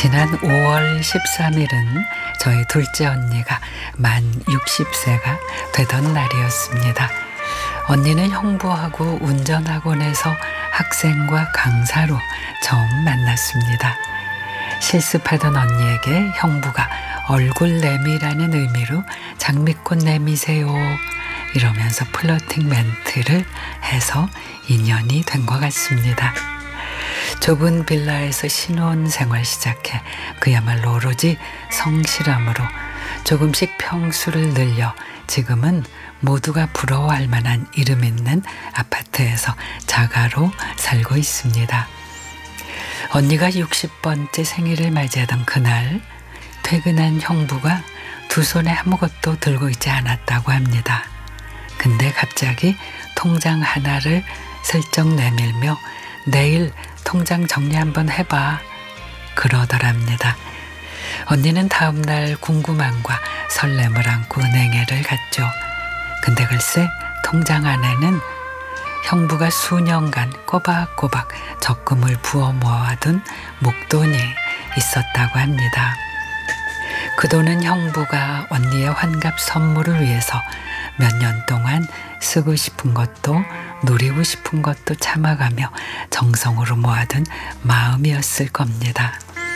지난 5월 13일은 저희 둘째 언니가 만 60세가 되던 날이었습니다. 언니는 형부하고 운전학원에서 학생과 강사로 처음 만났습니다. 실습하던 언니에게 형부가 얼굴 내미라는 의미로 장미꽃 내미세요 이러면서 플러팅 멘트를 해서 인연이 된 것 같습니다. 좁은 빌라에서 신혼생활 시작해 그야말로 오로지 성실함으로 조금씩 평수를 늘려 지금은 모두가 부러워할 만한 이름 있는 아파트에서 자가로 살고 있습니다. 언니가 60번째 생일을 맞이하던 그날 퇴근한 형부가 두 손에 아무것도 들고 있지 않았다고 합니다. 근데 갑자기 통장 하나를 슬쩍 내밀며 내일 통장 정리 한번 해봐 그러더랍니다. 언니는 다음날 궁금함과 설렘을 안고 은행에를 갔죠. 근데 글쎄 통장 안에는 형부가 수년간 꼬박꼬박 적금을 부어 모아둔 목돈이 있었다고 합니다. 그 돈은 형부가 언니의 환갑 선물을 위해서 몇 년 동안 쓰고 싶은 것도 누리고 싶은 것도 참아가며 정성으로 모아둔 마음이었을 겁니다.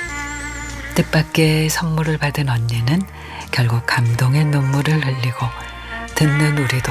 뜻밖의 선물을 받은 언니는 결국 감동의 눈물을 흘리고 듣는 우리도